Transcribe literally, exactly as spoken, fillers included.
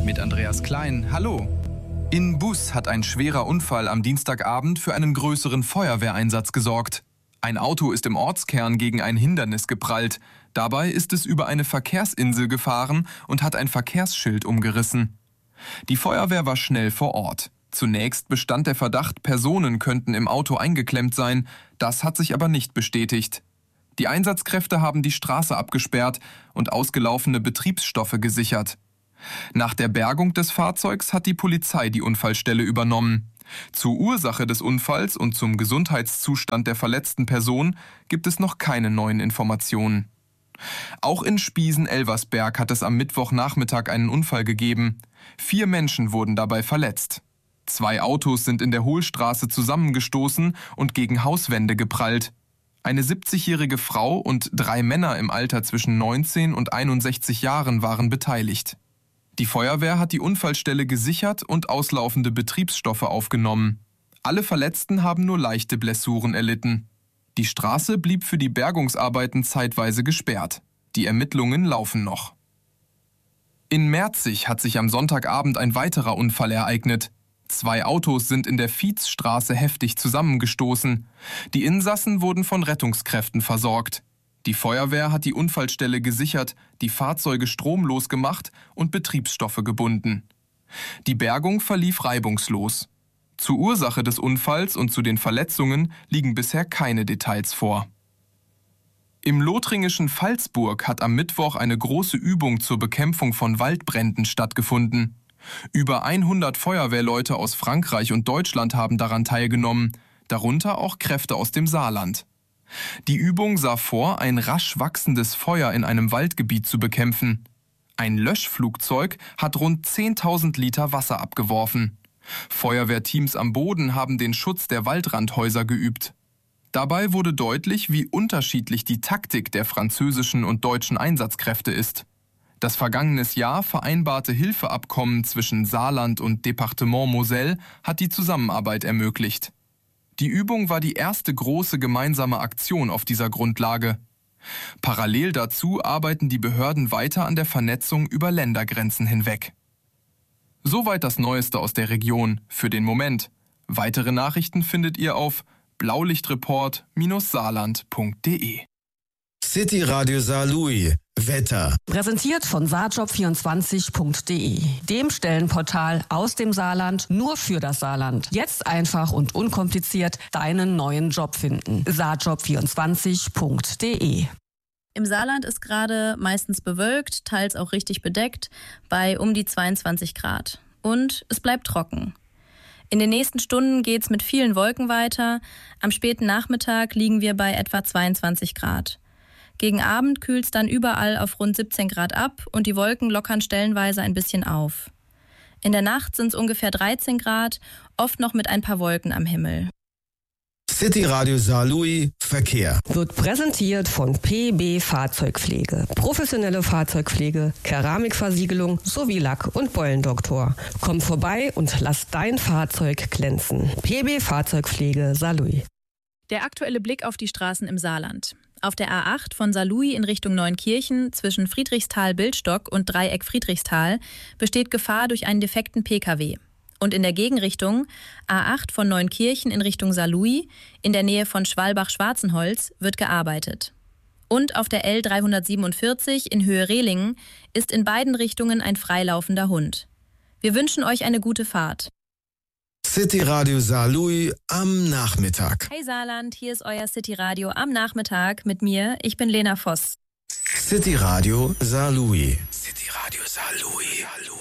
Mit Andreas Klein, hallo. In Bus hat ein schwerer Unfall am Dienstagabend für einen größeren Feuerwehreinsatz gesorgt. Ein Auto ist im Ortskern gegen ein Hindernis geprallt. Dabei ist es über eine Verkehrsinsel gefahren und hat ein Verkehrsschild umgerissen. Die Feuerwehr war schnell vor Ort. Zunächst bestand der Verdacht, Personen könnten im Auto eingeklemmt sein. Das hat sich aber nicht bestätigt. Die Einsatzkräfte haben die Straße abgesperrt und ausgelaufene Betriebsstoffe gesichert. Nach der Bergung des Fahrzeugs hat die Polizei die Unfallstelle übernommen. Zur Ursache des Unfalls und zum Gesundheitszustand der verletzten Person gibt es noch keine neuen Informationen. Auch in Spiesen-Elversberg hat es am Mittwochnachmittag einen Unfall gegeben. Vier Menschen wurden dabei verletzt. Zwei Autos sind in der Hohlstraße zusammengestoßen und gegen Hauswände geprallt. Eine siebzigjährige Frau und drei Männer im Alter zwischen neunzehn und einundsechzig Jahren waren beteiligt. Die Feuerwehr hat die Unfallstelle gesichert und auslaufende Betriebsstoffe aufgenommen. Alle Verletzten haben nur leichte Blessuren erlitten. Die Straße blieb für die Bergungsarbeiten zeitweise gesperrt. Die Ermittlungen laufen noch. In Merzig hat sich am Sonntagabend ein weiterer Unfall ereignet. Zwei Autos sind in der Viezstraße heftig zusammengestoßen. Die Insassen wurden von Rettungskräften versorgt. Die Feuerwehr hat die Unfallstelle gesichert, die Fahrzeuge stromlos gemacht und Betriebsstoffe gebunden. Die Bergung verlief reibungslos. Zur Ursache des Unfalls und zu den Verletzungen liegen bisher keine Details vor. Im lothringischen Pfalzburg hat am Mittwoch eine große Übung zur Bekämpfung von Waldbränden stattgefunden. Über hundert Feuerwehrleute aus Frankreich und Deutschland haben daran teilgenommen, darunter auch Kräfte aus dem Saarland. Die Übung sah vor, ein rasch wachsendes Feuer in einem Waldgebiet zu bekämpfen. Ein Löschflugzeug hat rund zehntausend Liter Wasser abgeworfen. Feuerwehrteams am Boden haben den Schutz der Waldrandhäuser geübt. Dabei wurde deutlich, wie unterschiedlich die Taktik der französischen und deutschen Einsatzkräfte ist. Das vergangenes Jahr vereinbarte Hilfeabkommen zwischen Saarland und Departement Moselle hat die Zusammenarbeit ermöglicht. Die Übung war die erste große gemeinsame Aktion auf dieser Grundlage. Parallel dazu arbeiten die Behörden weiter an der Vernetzung über Ländergrenzen hinweg. Soweit das Neueste aus der Region für den Moment. Weitere Nachrichten findet ihr auf blaulichtreport saarland punkt de. City Radio Saarlouis. Wetter. Präsentiert von saarjob vierundzwanzig punkt de, dem Stellenportal aus dem Saarland nur für das Saarland. Jetzt einfach und unkompliziert deinen neuen Job finden. saarjob vierundzwanzig punkt de. Im Saarland ist gerade meistens bewölkt, teils auch richtig bedeckt, bei um die zweiundzwanzig Grad. Und es bleibt trocken. In den nächsten Stunden geht's mit vielen Wolken weiter. Am späten Nachmittag liegen wir bei etwa zweiundzwanzig Grad. Gegen Abend kühlt's dann überall auf rund siebzehn Grad ab und die Wolken lockern stellenweise ein bisschen auf. In der Nacht sind es ungefähr dreizehn Grad, oft noch mit ein paar Wolken am Himmel. City Radio Saarlouis Verkehr wird präsentiert von P B Fahrzeugpflege. Professionelle Fahrzeugpflege, Keramikversiegelung sowie Lack- und Beulendoktor. Komm vorbei und lass dein Fahrzeug glänzen. P B Fahrzeugpflege Saarlouis. Der aktuelle Blick auf die Straßen im Saarland. Auf der A acht von Saarlouis in Richtung Neunkirchen zwischen Friedrichsthal-Bildstock und Dreieck Friedrichsthal besteht Gefahr durch einen defekten P K W. Und in der Gegenrichtung A acht von Neunkirchen in Richtung Saarlouis in der Nähe von Schwalbach-Schwarzenholz wird gearbeitet. Und auf der L dreihundertsiebenundvierzig in Höhe Rehlingen ist in beiden Richtungen ein freilaufender Hund. Wir wünschen euch eine gute Fahrt. City Radio Saarlouis am Nachmittag. Hey Saarland, hier ist euer City Radio am Nachmittag mit mir. Ich bin Lena Voss. City Radio Saarlouis. City Radio Saarlouis.